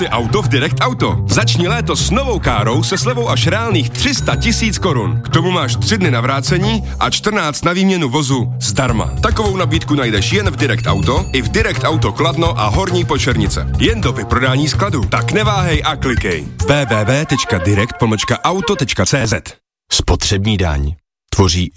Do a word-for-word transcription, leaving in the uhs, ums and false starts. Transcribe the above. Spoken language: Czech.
si auto v Direct Auto. Začni léto s novou károu se slevou až reálných tři sta tisíc korun. K tomu máš tři dny na vrácení a čtrnáct na výměnu vozu zdarma. Takovou nabídku najdeš jen v Direct Auto, i v Direct Auto Kladno a Horní Počernice. Jen do vyprodání skladu. Tak neváhej a klikej. w w w tečka direct pomlčka auto tečka c z. Spotřební daň tvoří